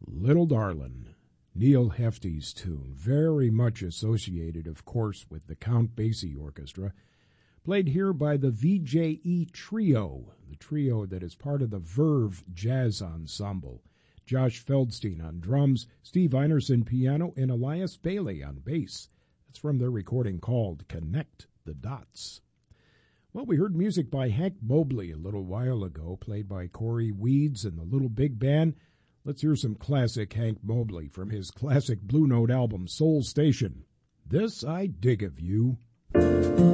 Little Darlin', Neil Hefti's tune, very much associated, of course, with the Count Basie Orchestra, played here by the VJE Trio, the trio that is part of the Verve Jazz Ensemble. Josh Feldstein on drums, Steve Einerson piano, and Elias Bailey on bass. That's from their recording called Connect the Dots. Well, we heard music by Hank Mobley a little while ago, played by Corey Weeds and the Little Big Band. Let's hear some classic Hank Mobley from his classic Blue Note album, Soul Station. This I Dig of You.